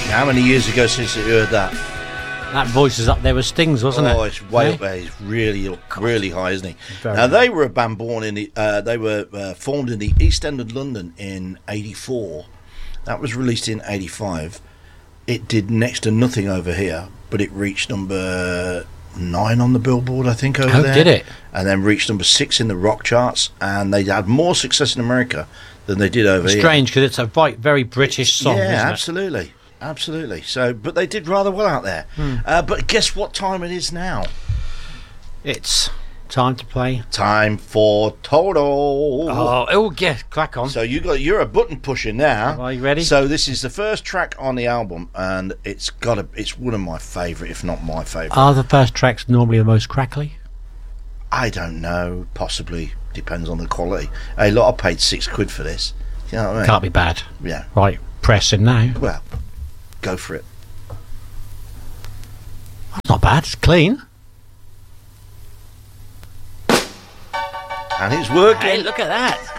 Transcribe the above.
How many years ago since you heard that? That voice is up there with Sting's, wasn't it? Oh, it's way up there. He's really high, isn't he? Now, they were a band born in the... they were formed in the East End of London in 84. That was released in 85. It did next to nothing over here, but it reached number 9 on the Billboard, I think, over there. Oh, did it? And then reached number 6 in the rock charts, and they had more success in America than they did over here. Strange, because it's a very British song, yeah, isn't absolutely. it? Absolutely. So, but they did rather well out there. But guess what time it is now? It's time to play. Time for Toto. Oh, yeah, crack on. So you're a button pusher now. Are you ready? So this is the first track on the album, and it's one of my favourite, if not my favourite. Are the first tracks normally the most crackly? I don't know. Possibly. Depends on the quality. Hey, look, I paid £6 for this. You know what I mean? Can't be bad. Yeah. Right, press him now. Well, go for it. That's not bad. It's clean. And it's working. Hey, look at that.